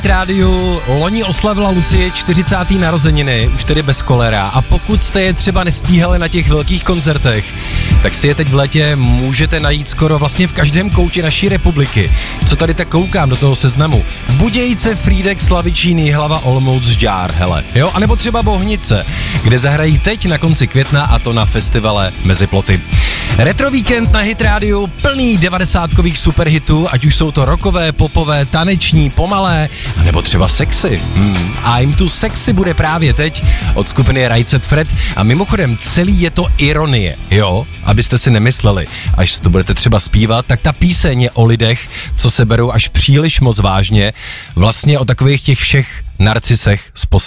Rádiu loni oslavila Lucie 40. narozeniny, už tedy bez kolera, a pokud jste je třeba nestíhali na těch velkých koncertech, tak si je teď v létě můžete najít skoro vlastně v každém koutě naší republiky. Co tady tak koukám do toho seznamu? Budějce, Frýdek, Slavičín, Jihlava, Olomouc, Žďár, hele, jo, anebo třeba Bohnice, kde zahrají teď na konci května, a to na festivale Mezi ploty. Retro víkend na Hit Rádiu plný 90kových superhitů, ať už jsou to rockové, popové, taneční, pomalé, a nebo třeba sexy. I'm Too Sexy bude právě teď od skupiny Right Said Fred, a mimochodem celý je to ironie, jo, abyste si nemysleli, až to budete třeba zpívat, tak ta píseň je o lidech, co se berou až příliš moc vážně, vlastně o takových těch všech narcisech z